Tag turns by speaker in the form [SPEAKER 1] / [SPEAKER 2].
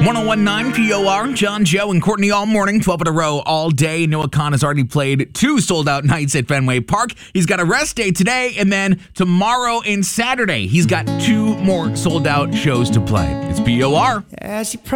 [SPEAKER 1] 1019 POR, John, Joe, and Courtney all morning, 12 in a row all day. Noah Khan has already played 2 sold-out nights at Fenway Park. He's got a rest day today, and then tomorrow and Saturday, he's got 2 more sold-out shows to play. It's POR.